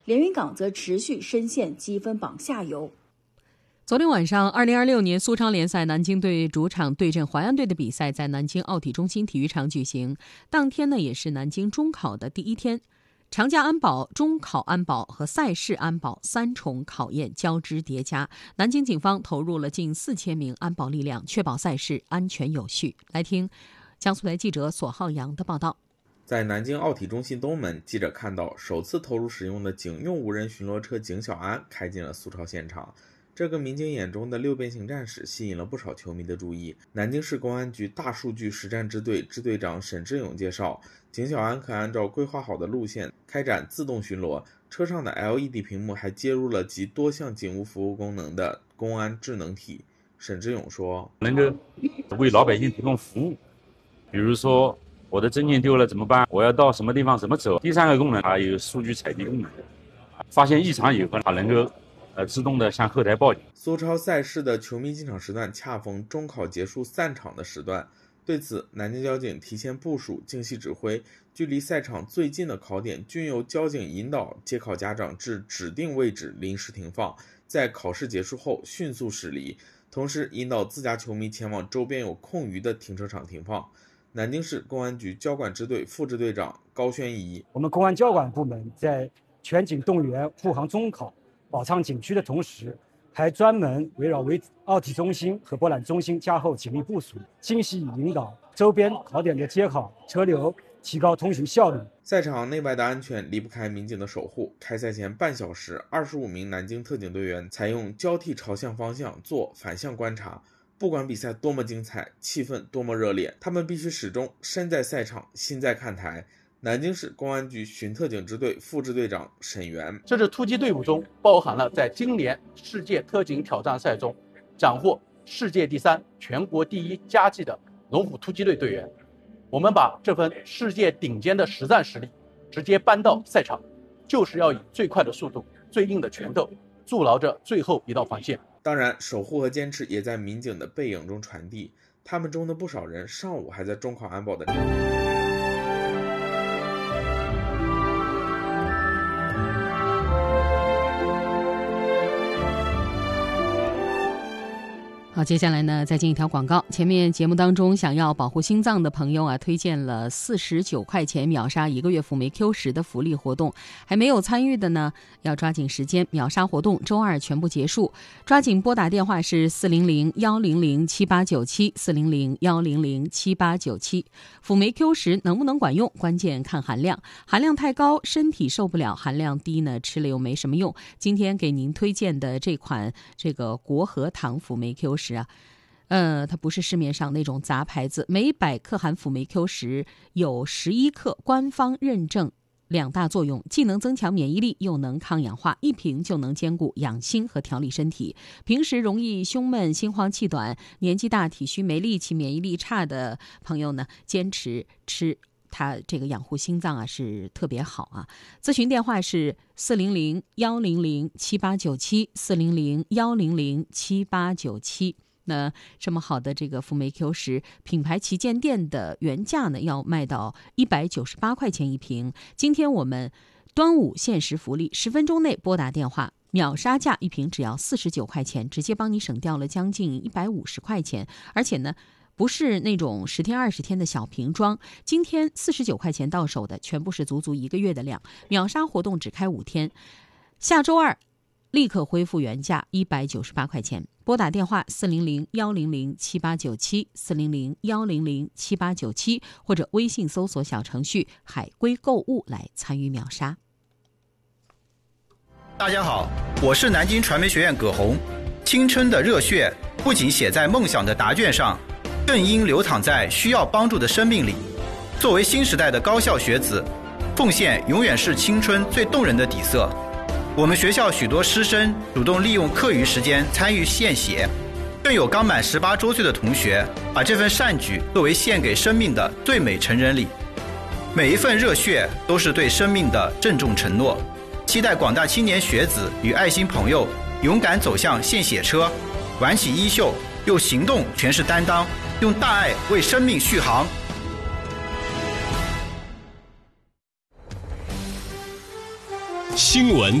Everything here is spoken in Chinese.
连云港则持续深陷积分榜下游。 昨天晚上，2026年苏超联赛南京队主场对阵淮安队的比赛在南京奥体中心体育场举行。当天呢，也是南京中考的第一天，长假安保、中考安保和赛事安保3重考验交织叠加。南京警方投入了近4000名安保力量，确保赛事安全有序。来听江苏台记者索浩洋的报道。 在南京奥体中心东门，记者看到首次投入使用的警用无人巡逻车警小安开进了苏超现场。这个民警眼中的六边形战士吸引了不少球迷的注意。南京市公安局大数据实战支队支队长沈志勇介绍，警小安可按照规划好的路线开展自动巡逻，车上的 LED 屏幕还接入了集多项警务服务功能的公安智能体。沈志勇说， 能够为老百姓提供服务，比如说我的证件丢了怎么办，我要到什么地方怎么走。第3个功能还有数据采集功能，发现异常以后它能够自动的向后台报警。 苏超赛事的球迷进场时段恰逢中考结束散场的时段，对此南京交警提前部署，精细指挥，距离赛场最近的考点均由交警引导接考家长至指定位置临时停放，在考试结束后迅速驶离，同时引导自家球迷前往周边有空余的停车场停放。南京市公安局交管支队副支队长高宣仪， 我们公安交管部门在全警动员护航中考保障景区的同时，还专门围绕奥体中心和博览中心加厚警力部署，精细引导周边考点的接考车流，提高通行效率。 赛场内外的安全离不开民警的守护。开赛前半小时，25名南京特警队员采用交替朝向方向做反向观察，不管比赛多么精彩，气氛多么热烈，他们必须始终身在赛场，心在看台。南京市公安局巡特警支队副支队长沈源， 这支突击队伍中包含了在今年世界特警挑战赛中斩获世界第3、全国第1佳绩的龙虎突击队队员。我们把这份世界顶尖的实战实力直接搬到赛场，就是要以最快的速度、最硬的拳头筑牢着最后一道防线。 当然，守护和坚持也在民警的背影中传递。他们中的不少人上午还在中考安保的好，接下来呢，再进一条广告。前面节目当中想要保护心脏的朋友啊，推荐了49块钱秒杀1个月辅酶 Q10的福利活动，还没有参与的呢，要抓紧时间，秒杀活动周2全部结束，抓紧拨打电话是400-100-7897，400-100-7897。辅酶 Q10能不能管用，关键看含量，含量太高身体受不了，含量低呢吃了又没什么用。今天给您推荐的这款国和堂辅酶 Q10它不是市面上那种杂牌子，每100克含辅酶 Q10有11克，官方认证2大作用，既能增强免疫力，又能抗氧化，一瓶就能兼顾养心和调理身体。平时容易胸闷、心慌气短，年纪大、体虚没力气、免疫力差的朋友呢，坚持吃它这个养护心脏啊是特别好啊。咨询电话是400-100-7897，400-100-7897。那这么好的这个辅酶 Q10 品牌旗舰店的原价呢，要卖到198块钱一瓶。今天我们端午限时福利，10分钟内拨打电话，秒杀价一瓶只要49块钱，直接帮你省掉了将近150块钱。而且呢，不是那种10天20天的小瓶装，今天49块钱到手的全部是足足1个月的量。秒杀活动只开5天，下周2立刻恢复原价198块钱。拨打电话400-100-7897，400-100-7897，或者微信搜索小程序海龟购物来参与秒杀。 大家好，我是南京传媒学院葛红。青春的热血不仅写在梦想的答卷上，更应流淌在需要帮助的生命里。作为新时代的高校学子，奉献永远是青春最动人的底色。我们学校许多师生主动利用课余时间参与献血，更有刚满18周岁的同学把这份善举作为献给生命的最美成人礼。每一份热血都是对生命的郑重承诺。期待广大青年学子与爱心朋友勇敢走向献血车，挽起衣袖，用行动诠释担当，用大爱为生命续航。 新闻